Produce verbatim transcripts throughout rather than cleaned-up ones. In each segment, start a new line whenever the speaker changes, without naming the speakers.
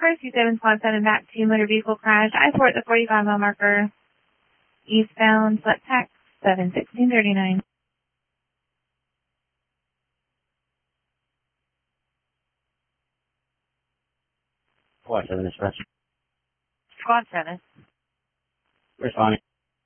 car, two seven squad seven back to motor vehicle crash. I port the forty-five mile marker. Eastbound, select tax, seven sixteen thirty-nine.
Squad seven dispatch.
Squad seven.
Responding.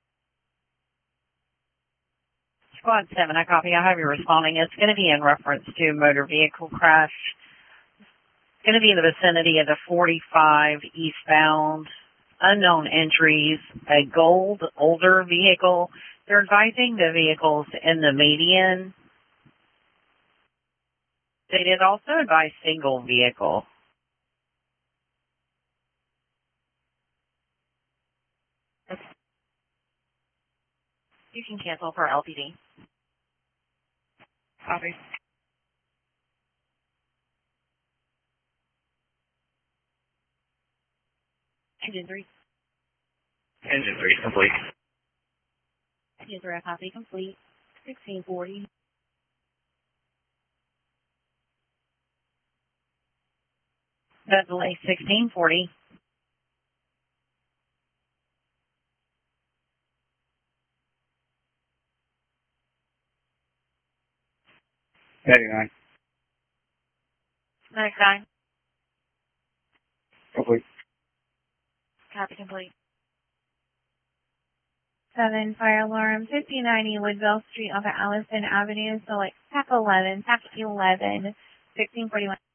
Squad seven, I copy. I have you responding. It's going to be in reference to motor vehicle crash. It's going to be in the vicinity of the forty-five eastbound, unknown entries, a gold, older vehicle. They're advising the vehicles in the median. They did also advise single vehicle. You can cancel for L P D. Copy. Engine three.
Engine three, complete.
Engine three, I copy, complete. sixteen forty. That delay, sixteen forty.
ninety-nine.
ninety-nine.
Complete.
Copy, complete.
seven, fire alarm, fifty ninety Woodville Street off of Allison Avenue, select T A C eleven, T A C eleven, sixteen forty-one.